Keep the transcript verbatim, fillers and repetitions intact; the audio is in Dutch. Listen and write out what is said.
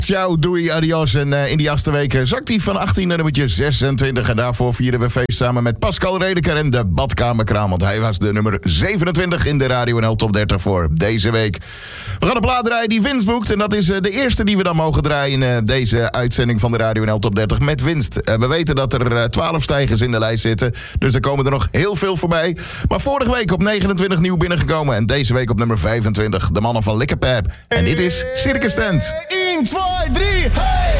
Ciao, doei, adios. En uh, in die achtste week zakt hij van achttien naar nummertje zesentwintig. En daarvoor vieren we feest samen met Pascal Redeker en de Badkamerkraam. Want hij was de nummer zevenentwintig in de Radio N L Top dertig voor deze week. We gaan een plaat draaien die winst boekt. En dat is uh, de eerste die we dan mogen draaien in uh, deze uitzending van de Radio N L Top dertig met winst. Uh, we weten dat er uh, twaalf stijgers in de lijst zitten. Dus er komen er nog heel veel voorbij. Maar vorige week op negenentwintig nieuw binnengekomen. En deze week op nummer vijfentwintig. De mannen van Likkerpap. En dit is Circus Tent. één, twee, drie, hey!